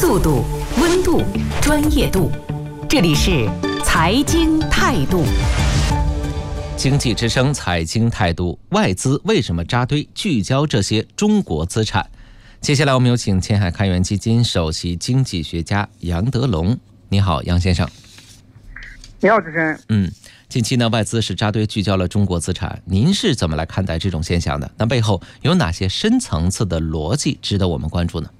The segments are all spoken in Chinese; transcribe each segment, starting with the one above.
速度、温度、专业度，这里是财经态度。 经济之声财经态度，外资为什么扎堆聚焦这些中国资产？接下来我们有请前海开源基金首席经济学家杨德龙。你好，杨先生。 你好，主持人。 近期呢，外资是扎堆聚焦了中国资产，您是怎么来看待这种现象的？那背后有哪些深层次的逻辑值得我们关注呢？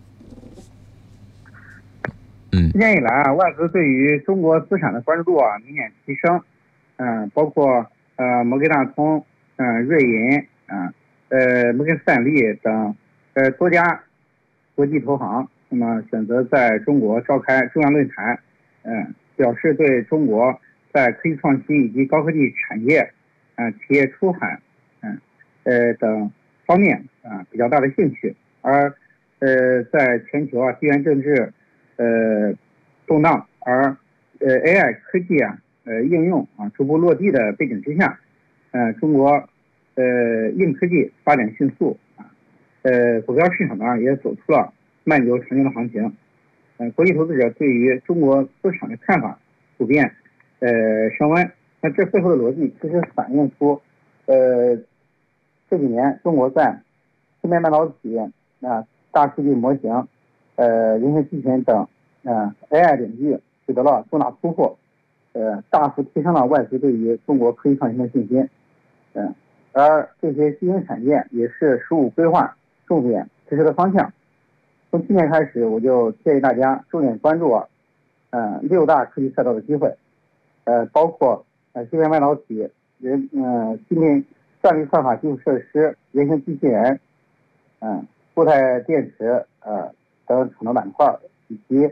今年以来外资对于中国资产的关注度明显提升。包括摩根大通、瑞银、摩根斯坦利等多家国际投行，那么选择在中国召开中央论坛，表示对中国在科技创新以及高科技产业、企业出海，等方面比较大的兴趣。而在全球地缘政治动荡，而AI 科技应用逐步落地的背景之下，中国硬科技发展迅速，股票市场呢也走出了慢牛长牛的行情。国际投资者对于中国资产的看法普遍升温。那这背后的逻辑其实反映出这几年中国在芯片半导体、大数据模型、人形机器人等AI 领域取得了重大突破，大幅提升了外资对于中国科技创新的信心。而这些新兴产业也是“十五”规划重点支持的方向。从今年开始，我就建议大家重点关注6大科技赛道的机会，包括芯片半导体、芯片算力算法基础设施、人形机器人、固态电池等产能板块，以及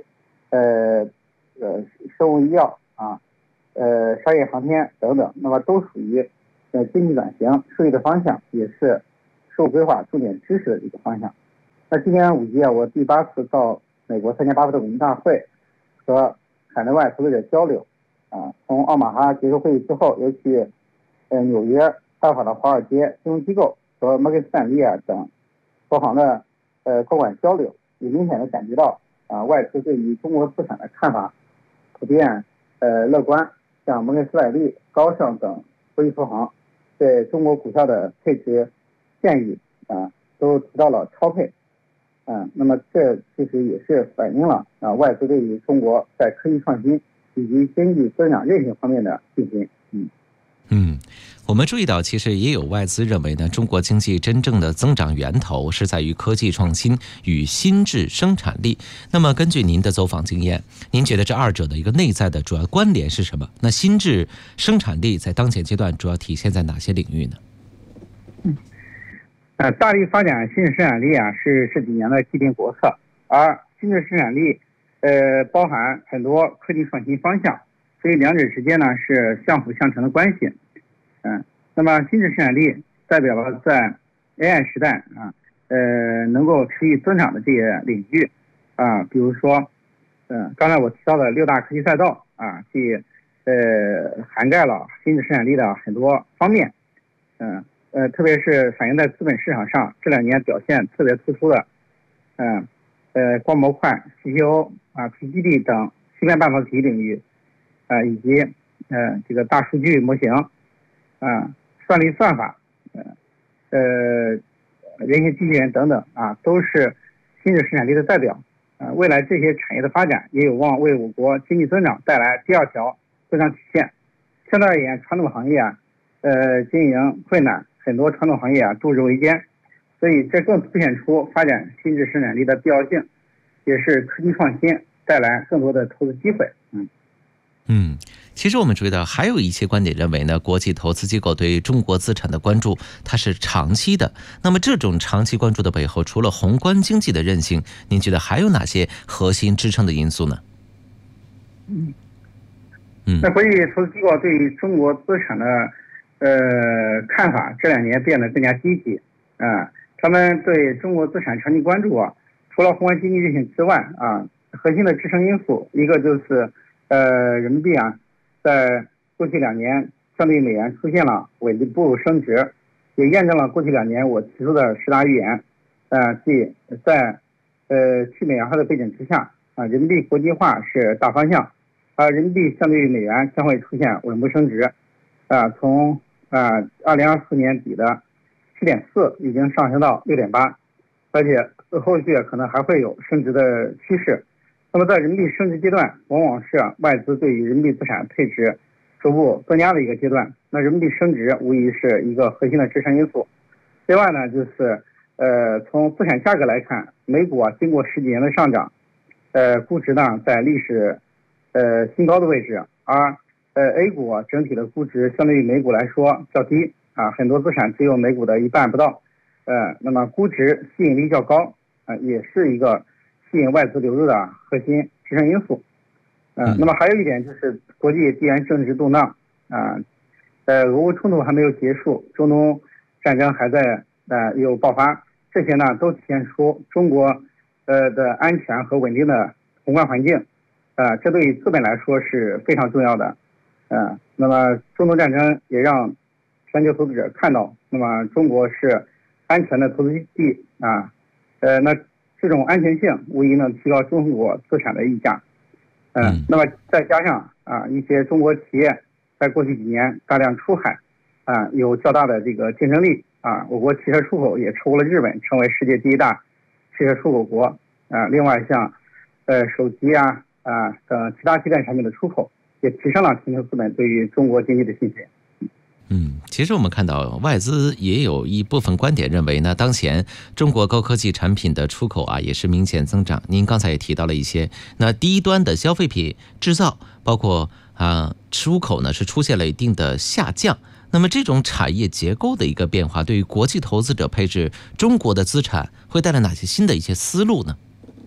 生物医药商业航天等等，那么都属于经济转型受益的方向，也是15规划重点支持的一个方向。那今年5季我第8次到美国参加巴菲特股东大会，和海内外投资者交流。从奥马哈结束会议之后，又去纽约拜访了华尔街金融机构和摩根斯坦利等投行的高管交流，也明显的感觉到外资对于中国资产的看法普遍乐观。像摩根斯坦利、高盛等国际投行对中国股票的配置建议都提到了超配。那么这其实也是反映了外资对于中国在科技创新以及经济增长韧性方面的信心。 我们注意到，其实也有外资认为呢，中国经济真正的增长源头是在于科技创新与新质生产力。那么根据您的走访经验，您觉得这二者的一个内在的主要关联是什么？那新质生产力在当前阶段主要体现在哪些领域呢？ 大力发展新质生产力是这几年的既定国策，而新质生产力包含很多科技创新方向，所以两者之间呢是相辅相成的关系。那么新质生产力代表了在 AI 时代能够持续增长的这些领域比如说刚才我提到的6大科技赛道既涵盖了新质生产力的很多方面。特别是反映在资本市场上这2年表现特别突出的光模块、CPO、PGD 等芯片半导体领域，以及这个大数据模型、算力算法、人形机器人等等都是新质生产力的代表。未来这些产业的发展也有望为我国经济增长带来第2条增长曲线。相对而言，传统行业经营困难，很多传统行业度日维艰，所以这更凸显出发展新质生产力的必要性，也是科技创新带来更多的投资机会。 其实我们注意到还有一些观点认为呢，国际投资机构对中国资产的关注它是长期的。那么这种长期关注的背后，除了宏观经济的韧性，您觉得还有哪些核心支撑的因素呢？ 那国际投资机构对于中国资产的看法这2年变得更加积极。他们对中国资产长期关注除了宏观经济韧性之外核心的支撑因素一个就是人民币在过去2年相对美元出现了稳步升值，也验证了过去2年我提出的10大预言，即在去美元化的背景之下， 人民币国际化是大方向，人民币相对于美元将会出现稳步升值，从2024年底的7.4已经上升到6.8，而且后续可能还会有升值的趋势。那么在人民币升值阶段，往往是外资对于人民币资产配置逐步增加的一个阶段。那人民币升值无疑是一个核心的支撑因素。另外呢，就是从资产价格来看，美股经过10几年的上涨，估值呢在历史新高的位置，而A 股整体的估值相对于美股来说较低很多资产只有美股的一半不到，那么估值吸引力较高，也是一个吸引外资流入的核心支撑因素。那么还有一点就是国际地缘政治动荡，俄乌冲突还没有结束，中东战争还在有爆发，这些呢都体现出中国的安全和稳定的宏观环境，这对于资本来说是非常重要的。那么中东战争也让全球投资者看到，那么中国是安全的投资地那这种安全性无疑能提高中国资产的溢价。那么再加上一些中国企业在过去几年大量出海，有较大的这个竞争力我国汽车出口也超过了日本，成为世界第1大汽车出口国。另外像手机等其他基建产品的出口，也提升了全球资本对于中国经济的信心。 其实我们看到外资也有一部分观点认为呢，当前中国高科技产品的出口也是明显增长。您刚才也提到了一些，那低端的消费品制造，包括出口呢是出现了一定的下降。那么这种产业结构的一个变化，对于国际投资者配置中国的资产会带来哪些新的一些思路呢？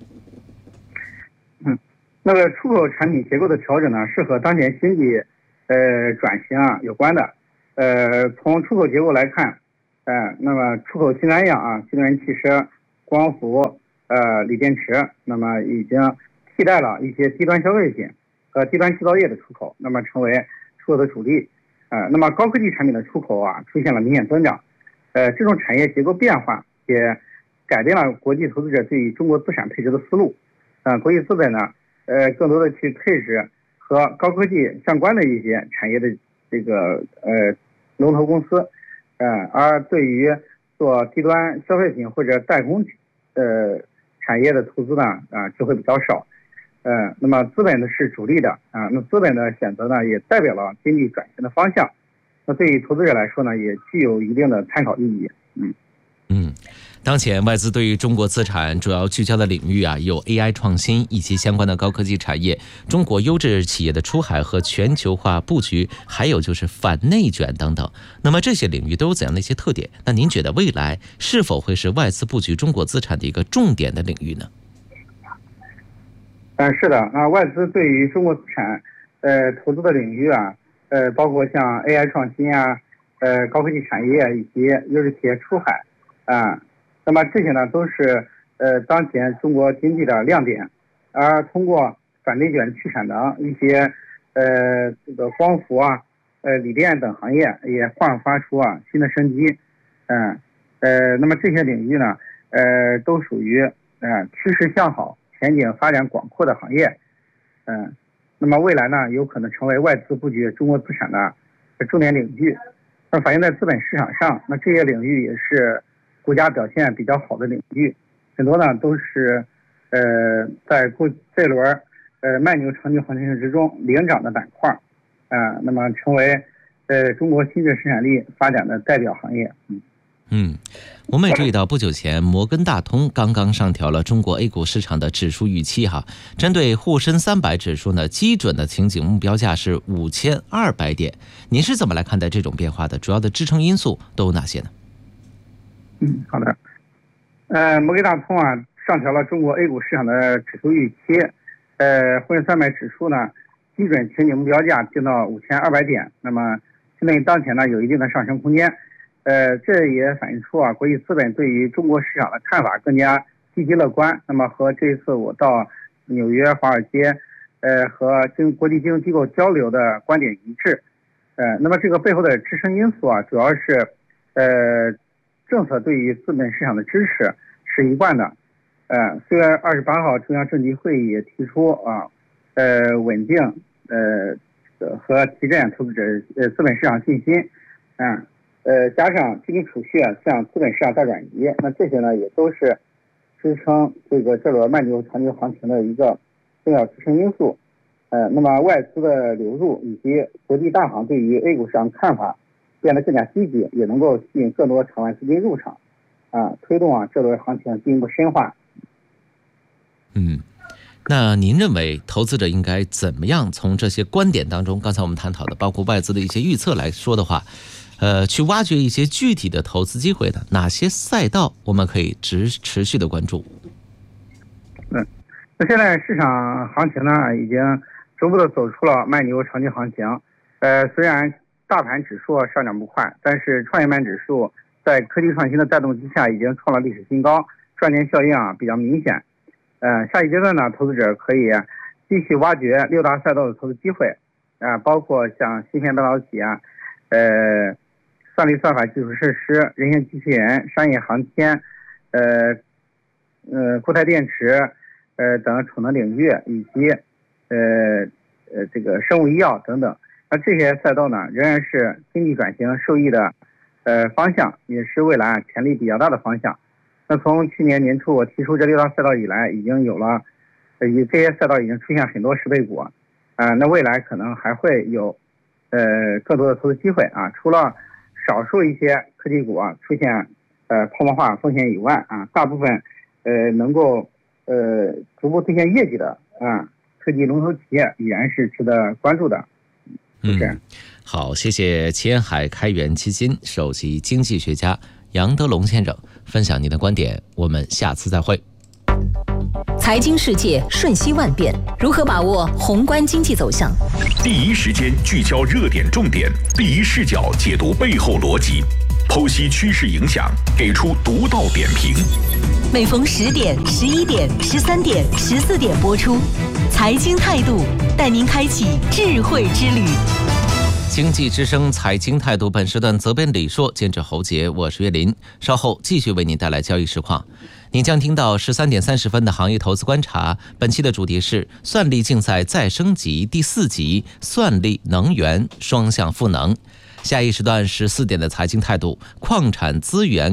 那个出口产品结构的调整呢，是和当前经济转型有关的。从出口结构来看，那么出口新三样新能源汽车、光伏、锂电池，那么已经替代了一些低端消费品和低端制造业的出口，那么成为出口的主力。那么高科技产品的出口出现了明显增长。这种产业结构变化也改变了国际投资者对于中国资产配置的思路。国际资本呢，更多的去配置和高科技相关的一些产业的这个龙头公司，而对于做低端消费品或者代工产业的投资呢，就会比较少。那么资本呢是主力的那资本的选择呢，也代表了经济转型的方向。那对于投资者来说呢，也具有一定的参考意义。 当前外资对于中国资产主要聚焦的领域有 AI 创新以及相关的高科技产业，中国优质企业的出海和全球化布局，还有就是反内卷等等。那么这些领域都有怎样的一些特点？那您觉得未来是否会是外资布局中国资产的一个重点的领域呢？ 是的外资对于中国资产投资的领域包括像 AI 创新高科技产业以及优质企业出海那么这些呢都是当前中国经济的亮点。而通过反内卷去产能一些这个光伏锂电等行业也焕发出新的生机。那么这些领域呢都属于趋势向好、前景发展广阔的行业。那么未来呢有可能成为外资布局中国资产的重点领域。而反映在资本市场上，那这些领域也是国家表现比较好的领域，很多呢都是在这轮慢牛长牛行情之中领涨的板块，那么成为中国新质生产力发展的代表行业。 我们也注意到，不久前摩根大通刚刚上调了中国 A 股市场的指数预期针对沪深300指数呢，基准的情景目标价是5200点。您是怎么来看待这种变化的？主要的支撑因素都有哪些呢？ 好的。摩根大通上调了中国 A 股市场的指数预期，沪深300指数呢，基准情景目标价定到5200点，那么相对于当前呢有一定的上升空间。这也反映出国际资本对于中国市场的看法更加积极乐观。那么和这一次我到纽约、华尔街，和国际金融机构交流的观点一致。那么这个背后的支撑因素主要是政策对于资本市场的支持是一贯的。 4月28号中央政治局会议也提出稳定和提振投资者资本市场信心，加上基金储蓄向资本市场大转移，那这些呢也都是支撑这轮慢牛长牛行情的一个重要支撑因素。那么外资的流入以及国际大行对于 A 股市场看法变得更加积极，也能够吸引更多场外资金入场，推动这轮行情进一步深化。 那您认为投资者应该怎么样从这些观点当中，刚才我们探讨的包括外资的一些预测来说的话，去挖掘一些具体的投资机会呢？哪些赛道我们可以持续的关注？ 那现在市场行情呢，已经逐步的走出了慢牛长牛行情。虽然大盘指数上涨不快，但是创业板指数在科技创新的带动之下，已经创了历史新高，赚钱效应比较明显。下一阶段呢，投资者可以继续挖掘6大赛道的投资机会，包括像芯片半导体算力算法基础设施、人形机器人、商业航天、固态电池等储能领域，以及这个生物医药等等。那这些赛道呢，仍然是经济转型受益的方向，也是未来潜力比较大的方向。那从去年年初我提出这6大赛道以来，已经有了这些赛道已经出现很多10倍股，那未来可能还会有更多的投资机会除了少数一些科技股出现泡沫化风险以外大部分能够逐步兑现业绩的科技龙头企业依然是值得关注的。 好，谢谢前海开源基金首席经济学家杨德龙先生分享您的观点，我们下次再会。 财经世界瞬息万变，如何把握宏观经济走向？ 第一时间聚焦热点重点，第一视角解读背后逻辑，剖析趋势影响，给出独到点评。 每逢10点、11点、13点、14点播出。财经态度带您开启智慧之旅。 经济之声财经态度本时段责编李硕，监制侯杰，我是岳林。稍后继续为您带来交易实况。您将听到13点30分的行业投资观察，本期的主题是算力竞赛再升级第4集，算力能源双向赋能。下一时段14点的财经态度，矿产资源